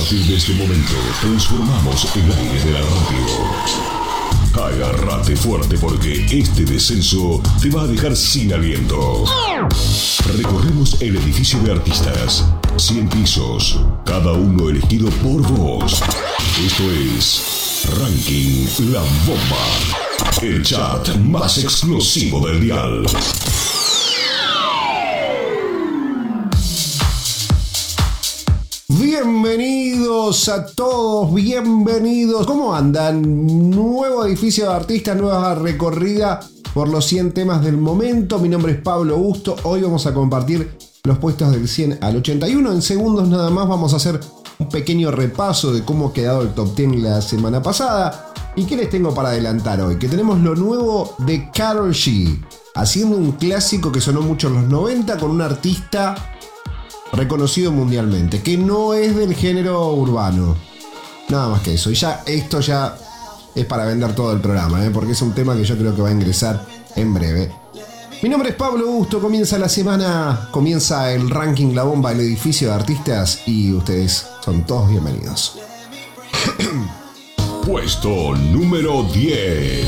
partir de este momento, transformamos el aire de la radio. Agárrate fuerte porque este descenso te va a dejar sin aliento. Recorremos el edificio de artistas. 100 pisos, cada uno elegido por vos. Esto es Ranking La Bomba, el chat más exclusivo del dial. Bienvenidos a todos, bienvenidos. ¿Cómo andan? Nuevo edificio de artistas, nueva recorrida por los 100 temas del momento. Mi nombre es Pablo Busto. Hoy vamos a compartir los puestos del 100 al 81. En segundos nada más vamos a hacer un pequeño repaso de cómo ha quedado el top 10 la semana pasada. ¿Y qué les tengo para adelantar hoy? Que tenemos lo nuevo de Karol G, haciendo un clásico que sonó mucho en los 90 con un artista reconocido mundialmente, que no es del género urbano. Nada más que eso. Y ya esto ya es para vender todo el programa, porque es un tema que yo creo que va a ingresar en breve. Mi nombre es Pablo Busto, comienza la semana, comienza el ranking La Bomba, el edificio de artistas, y ustedes son todos bienvenidos. Puesto número 10.